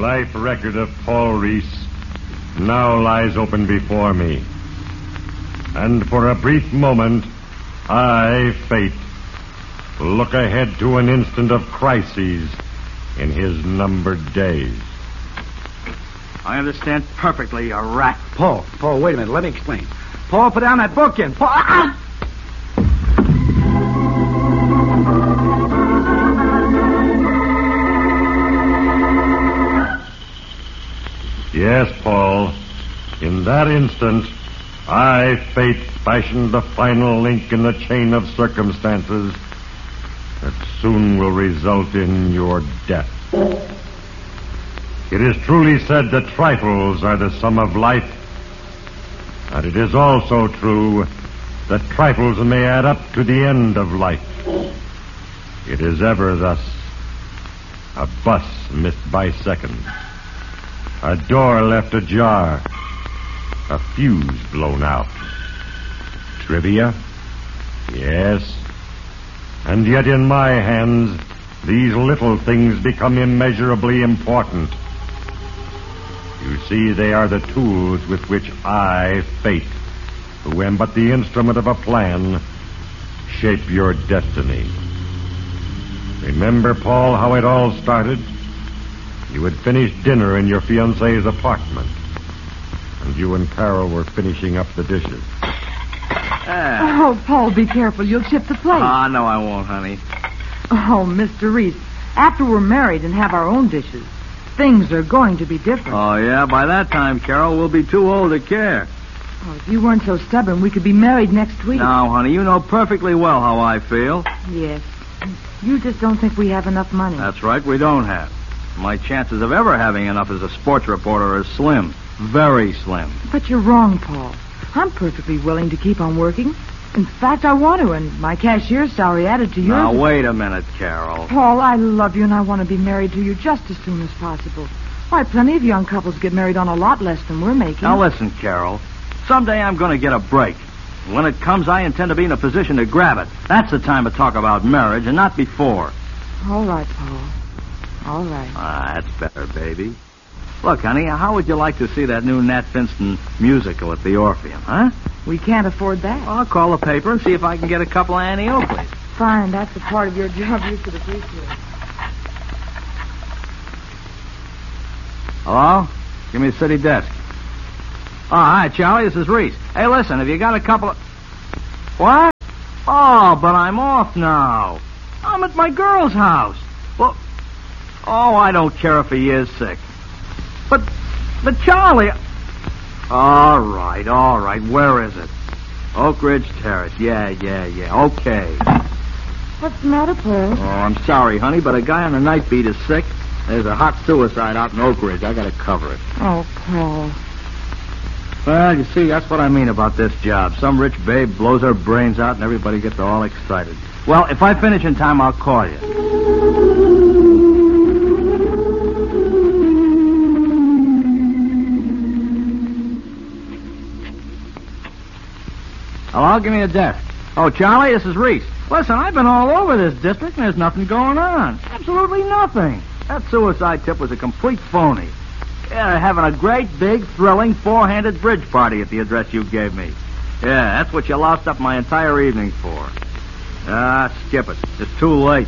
life record of Paul Reese now lies open before me. And for a brief moment, I, Fate, look ahead to an instant of crises in his numbered days. I understand perfectly, you rat. Paul, wait a minute. Let me explain. Paul, put down that book in. Paul, Yes, Paul. In that instant, I, Fate, fashioned the final link in the chain of circumstances that soon will result in your death. It is truly said that trifles are the sum of life, and it is also true that trifles may add up to the end of life. It is ever thus. A bus missed by seconds. A door left ajar. A fuse blown out. Trivia? Yes. And yet in my hands, these little things become immeasurably important. You see, they are the tools with which I, Fate, who am but the instrument of a plan, shape your destiny. Remember, Paul, how it all started? You had finished dinner in your fiancée's apartment, and you and Carol were finishing up the dishes. Oh, Paul, be careful. You'll chip the plate. No, I won't, honey. Oh, Mr. Reese, after we're married and have our own dishes, things are going to be different. Oh, yeah? By that time, Carol, we'll be too old to care. Oh, if you weren't so stubborn, we could be married next week. No, honey, you know perfectly well how I feel. Yes. You just don't think we have enough money. That's right, we don't have. My chances of ever having enough as a sports reporter are slim. Very slim. But you're wrong, Paul. I'm perfectly willing to keep on working. In fact, I want to, and my cashier's salary added to yours. Now, wait a minute, Carol. Paul, I love you, and I want to be married to you just as soon as possible. Why, plenty of young couples get married on a lot less than we're making. Now, listen, Carol. Someday I'm going to get a break. When it comes, I intend to be in a position to grab it. That's the time to talk about marriage, and not before. All right, Paul. All right. That's better, baby. Look, honey, how would you like to see that new Nat Finston musical at the Orpheum, huh? We can't afford that. Well, I'll call the paper and see if I can get a couple of Annie Oakleys. Fine, that's a part of your job you should appreciate. Hello? Give me the city desk. Oh, hi, Charlie, this is Reese. Hey, listen, have you got a couple of... What? Oh, but I'm off now. I'm at my girl's house. Well... Oh, I don't care if he is sick. But Charlie... All right. Where is it? Oak Ridge Terrace. Yeah. Okay. What's the matter, Paul? Oh, I'm sorry, honey, but a guy on the night beat is sick. There's a hot suicide out in Oak Ridge. I gotta cover it. Oh, Paul. Well, you see, that's what I mean about this job. Some rich babe blows her brains out and everybody gets all excited. Well, if I finish in time, I'll call you. Hello, give me a desk. Oh, Charlie, this is Reese. Listen, I've been all over this district and there's nothing going on. Absolutely nothing. That suicide tip was a complete phony. Yeah, they're having a great, big, thrilling, four-handed bridge party at the address you gave me. Yeah, that's what you lost up my entire evening for. Skip it. It's too late.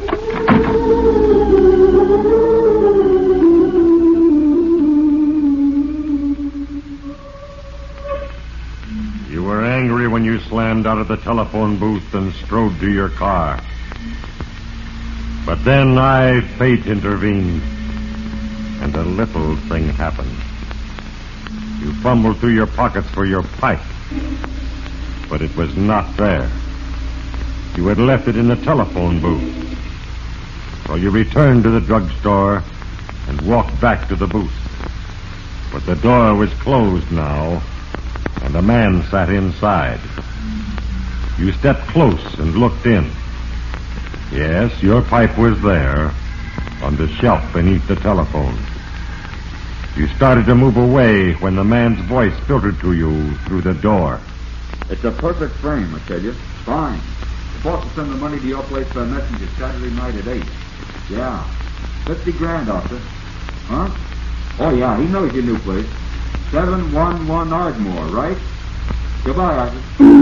You were angry when you slammed out of the telephone booth and strode to your car. But then Fate intervened, and a little thing happened. You fumbled through your pockets for your pipe, but it was not there. You had left it in the telephone booth. So you returned to the drugstore and walked back to the booth. But the door was closed now, and a man sat inside. You stepped close and looked in. Yes, your pipe was there, on the shelf beneath the telephone. You started to move away when the man's voice filtered to you through the door. It's a perfect frame, I tell you. Fine. The boss will send the money to your place by messenger Saturday night at 8. Yeah. 50 grand, officer. Huh? Oh, yeah, he knows your new place. 711 Ardmore, right? Goodbye, Arthur.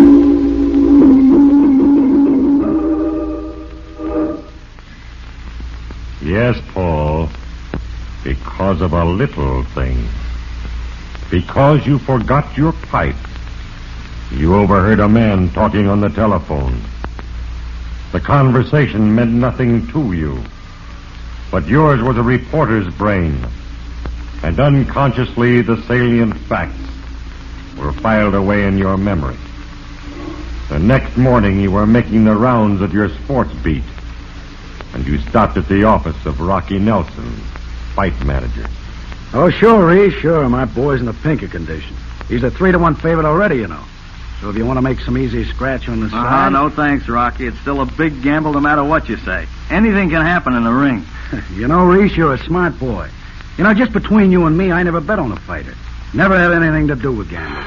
Yes, Paul. Because of a little thing. Because you forgot your pipe. You overheard a man talking on the telephone. The conversation meant nothing to you. But yours was a reporter's brain. And unconsciously the salient facts were filed away in your memory. The next morning you were making the rounds of your sports beat. And you stopped at the office of Rocky Nelson, fight manager. Oh, sure, Reese, sure. My boy's in a pinker condition. He's a 3-1 favorite already, you know. So if you want to make some easy scratch on the side... No thanks, Rocky. It's still a big gamble no matter what you say. Anything can happen in the ring. You know, Reese, you're a smart boy. You know, just between you and me, I never bet on a fighter. Never had anything to do with gambling.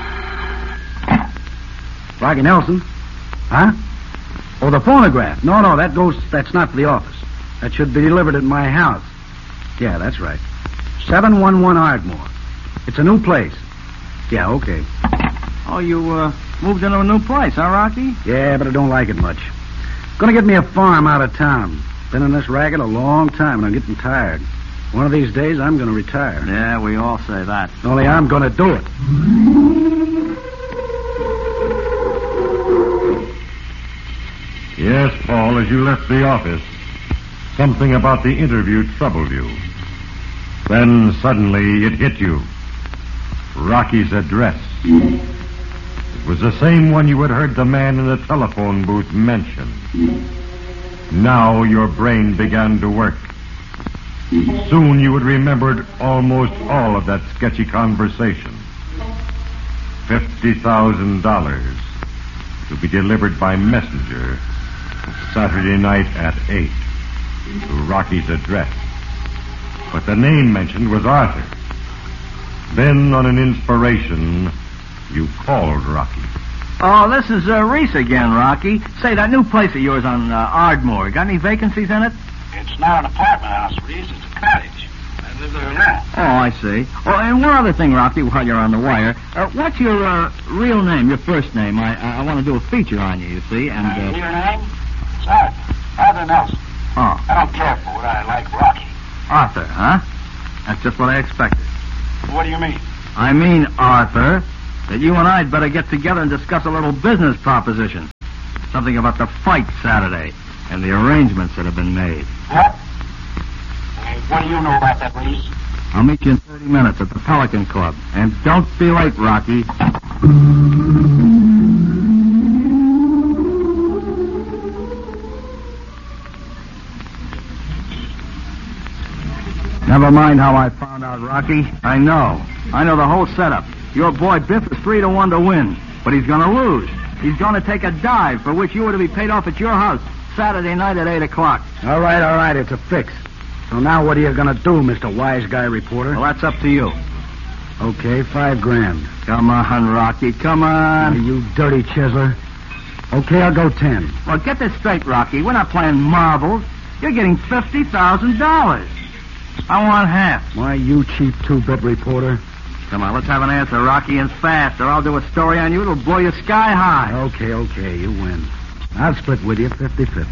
Rocky Nelson? Huh? Oh, the phonograph. No, that's not for the office. That should be delivered at my house. Yeah, that's right. 711 Ardmore. It's a new place. Yeah, okay. Oh, you, moved into a new place, huh, Rocky? Yeah, but I don't like it much. Gonna get me a farm out of town. Been in this racket a long time, and I'm getting tired. One of these days, I'm gonna retire. Yeah, we all say that. Only I'm gonna do it. Yes, Paul, as you left the office, something about the interview troubled you. Then suddenly it hit you. Rocky's address. It was the same one you had heard the man in the telephone booth mention. Now your brain began to work. Soon you had remembered almost all of that sketchy conversation. $50,000 to be delivered by messenger Saturday night at 8 to Rocky's address. But the name mentioned was Arthur. Then, on an inspiration, you called Rocky. Oh, this is Reese again, Rocky. Say, that new place of yours on Ardmore, got any vacancies in it? It's not an apartment house, Reese. It's a cottage. I live there now. Oh, I see. Oh, and one other thing, Rocky, while you're on the wire. What's your real name, your first name? I want to do a feature on you, you see, and... Your name? It's Arthur Nelson. Oh. I don't care for what I like, Rocky. Arthur, huh? That's just what I expected. What do you mean? I mean, Arthur, that you and I'd better get together and discuss a little business proposition. Something about the fight Saturday and the arrangements that have been made. What? What do you know about that, Reese? I'll meet you in 30 minutes at the Pelican Club. And don't be late, Rocky. Never mind how I found out, Rocky. I know the whole setup. Your boy Biff is 3-1 to win, but he's going to lose. He's going to take a dive for which you were to be paid off at your house Saturday night at 8 o'clock. All right, it's a fix. So now what are you going to do, Mr. Wise Guy Reporter? Well, that's up to you. Okay, $5,000. Come on, Rocky, come on. You dirty chiseler. Okay, I'll go 10. Well, get this straight, Rocky. We're not playing marbles. You're getting $50,000. I want half. Why, you cheap two-bit reporter. Come on, let's have an answer, Rocky, and fast, or I'll do a story on you. It'll blow you sky high. Okay, you win. I'll split with you 50-50.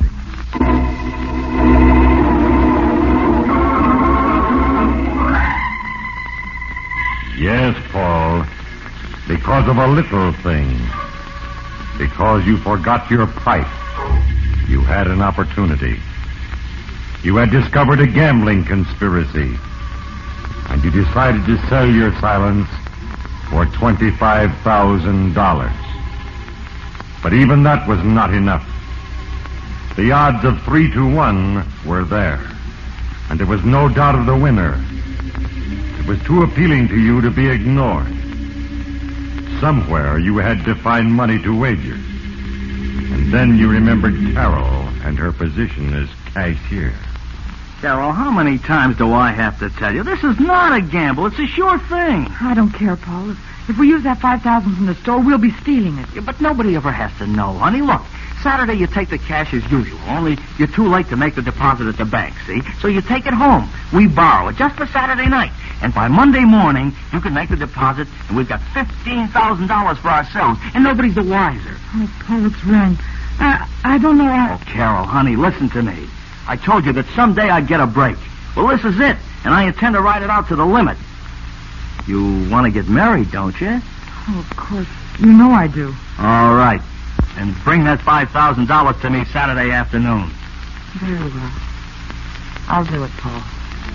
Yes, Paul. Because of a little thing. Because you forgot your pipe. You had an opportunity. You had discovered a gambling conspiracy. And you decided to sell your silence for $25,000. But even that was not enough. The odds of 3-1 were there. And there was no doubt of the winner. It was too appealing to you to be ignored. Somewhere you had to find money to wager. And then you remembered Carol and her position as cashier. Carol, how many times do I have to tell you? This is not a gamble. It's a sure thing. I don't care, Paul. If we use that $5,000 from the store, we'll be stealing it. Yeah, but nobody ever has to know, honey. Look, Saturday you take the cash as usual, only you're too late to make the deposit at the bank, see? So you take it home. We borrow it just for Saturday night. And by Monday morning, you can make the deposit, and we've got $15,000 for ourselves, and nobody's the wiser. Oh, Paul, it's wrong. I don't know how... Oh, Carol, honey, listen to me. I told you that someday I'd get a break. Well, this is it, and I intend to ride it out to the limit. You want to get married, don't you? Oh, of course. You know I do. All right. And bring that $5,000 to me Saturday afternoon. Very well. I'll do it, Paul.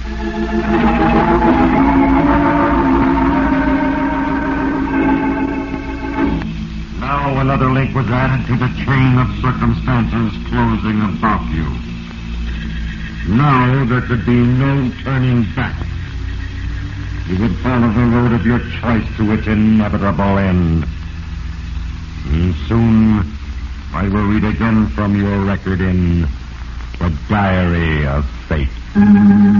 Now another link was added to the chain of circumstances closing about you. Now there could be no turning back. You would follow the road of your choice to its inevitable end. And soon I will read again from your record in The Diary of Fate.